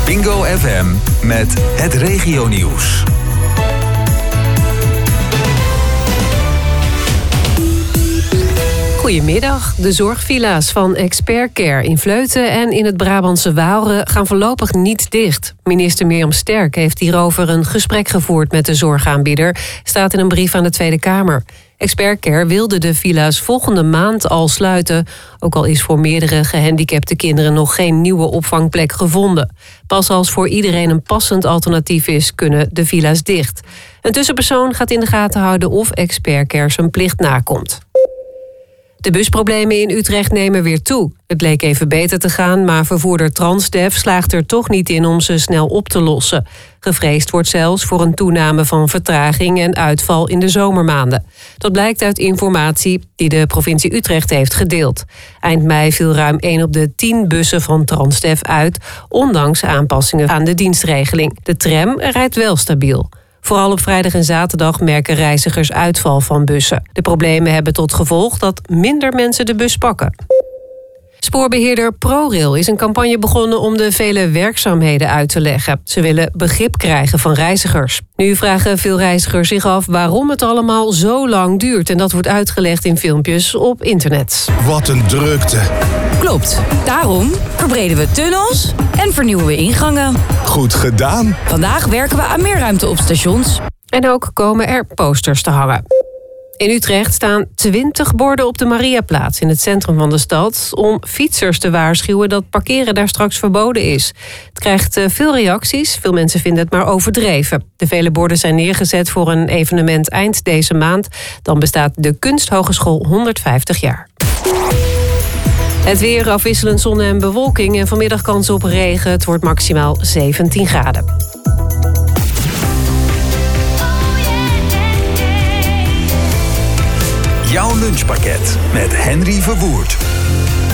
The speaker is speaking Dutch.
Bingo FM met het regionieuws. Goedemiddag. De zorgvilla's van Expert Care in Vleuten en in het Brabantse Waalre gaan voorlopig niet dicht. Minister Mirjam Sterk heeft hierover een gesprek gevoerd met de zorgaanbieder, staat in een brief aan de Tweede Kamer. Expert Care wilde de villa's volgende maand al sluiten, ook al is voor meerdere gehandicapte kinderen nog geen nieuwe opvangplek gevonden. Pas als voor iedereen een passend alternatief is, kunnen de villa's dicht. Een tussenpersoon gaat in de gaten houden of Expert Care zijn plicht nakomt. De busproblemen in Utrecht nemen weer toe. Het leek even beter te gaan, maar vervoerder Transdev slaagt er toch niet in om ze snel op te lossen. Gevreesd wordt zelfs voor een toename van vertraging en uitval in de zomermaanden. Dat blijkt uit informatie die de provincie Utrecht heeft gedeeld. Eind mei viel ruim 1 op de 10 bussen van Transdev uit, ondanks aanpassingen aan de dienstregeling. De tram rijdt wel stabiel. Vooral op vrijdag en zaterdag merken reizigers uitval van bussen. De problemen hebben tot gevolg dat minder mensen de bus pakken. Spoorbeheerder ProRail is een campagne begonnen om de vele werkzaamheden uit te leggen. Ze willen begrip krijgen van reizigers. Nu vragen veel reizigers zich af waarom het allemaal zo lang duurt. En dat wordt uitgelegd in filmpjes op internet. Wat een drukte. Klopt. Daarom verbreden we tunnels en vernieuwen we ingangen. Goed gedaan. Vandaag werken we aan meer ruimte op stations. En ook komen er posters te hangen. In Utrecht staan 20 borden op de Mariaplaats in het centrum van de stad om fietsers te waarschuwen dat parkeren daar straks verboden is. Het krijgt veel reacties, veel mensen vinden het maar overdreven. De vele borden zijn neergezet voor een evenement eind deze maand. Dan bestaat de Kunsthogeschool 150 jaar. Het weer, afwisselend zon en bewolking en vanmiddag kans op regen. Het wordt maximaal 17 graden. Jouw lunchpakket met Henry Verwoerd.